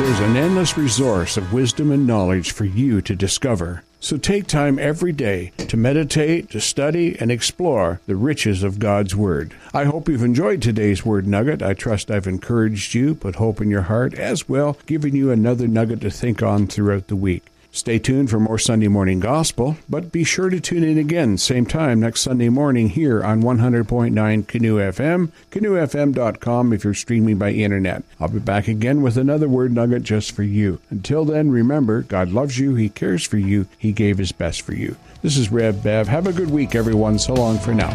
There's an endless resource of wisdom and knowledge for you to discover. So take time every day to meditate, to study, and explore the riches of God's Word. I hope you've enjoyed today's Word Nugget. I trust I've encouraged you, put hope in your heart, as well, giving you another nugget to think on throughout the week. Stay tuned for more Sunday Morning Gospel, but be sure to tune in again, same time next Sunday morning here on 100.9 Canoe FM, canoefm.com if you're streaming by internet. I'll be back again with another Word Nugget just for you. Until then, remember, God loves you, He cares for you, He gave His best for you. This is Rev Bev. Have a good week, everyone. So long for now.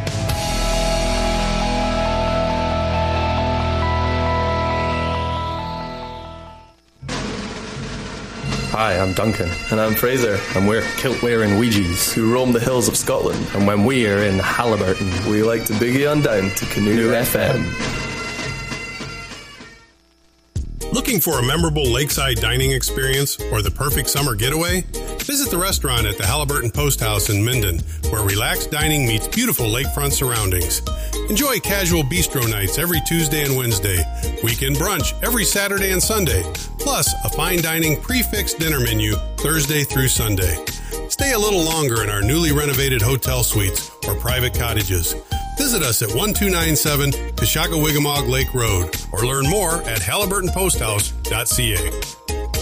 Hi, I'm Duncan. And I'm Fraser. And we're kilt-wearing Ouija's who roam the hills of Scotland. And when we are in Halliburton, we like to boogie on down to Canoe FM. Looking for a memorable lakeside dining experience or the perfect summer getaway? Visit the restaurant at the Halliburton Post House in Minden, where relaxed dining meets beautiful lakefront surroundings. Enjoy casual bistro nights every Tuesday and Wednesday, weekend brunch every Saturday and Sunday, plus a fine dining prefixed dinner menu Thursday through Sunday. Stay a little longer in our newly renovated hotel suites or private cottages. Visit us at 1297 Kashakawigamog Lake Road or learn more at halliburtonposthouse.ca.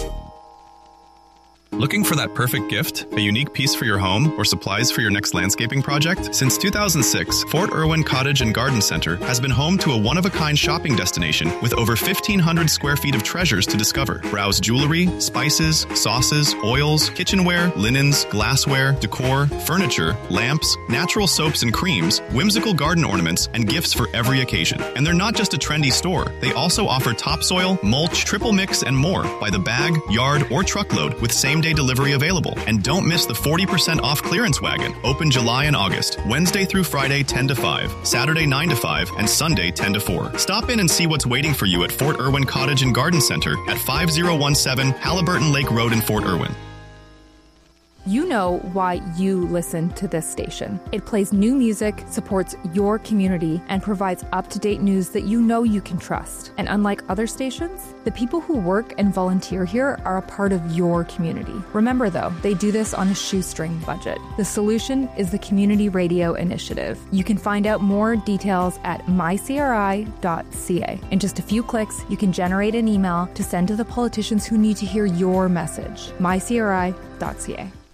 Looking for that perfect gift, a unique piece for your home, or supplies for your next landscaping project? Since 2006, Fort Irwin Cottage and Garden Center has been home to a one-of-a-kind shopping destination with over 1,500 square feet of treasures to discover. Browse jewelry, spices, sauces, oils, kitchenware, linens, glassware, decor, furniture, lamps, natural soaps and creams, whimsical garden ornaments, and gifts for every occasion. And they're not just a trendy store. They also offer topsoil, mulch, triple mix, and more by the bag, yard, or truckload with same-day delivery available. And don't miss the 40% off clearance wagon, open July and August, Wednesday through Friday 10 to 5, Saturday 9 to 5, and Sunday 10 to 4. Stop in and see what's waiting for you at Fort Irwin Cottage and Garden Center at 5017 Halliburton Lake Road in Fort Irwin. You know why you listen to this station. It plays new music, supports your community, and provides up-to-date news that you know you can trust. And unlike other stations, the people who work and volunteer here are a part of your community. Remember, though, they do this on a shoestring budget. The solution is the Community Radio Initiative. You can find out more details at mycri.ca. In just a few clicks, you can generate an email to send to the politicians who need to hear your message. mycri.ca.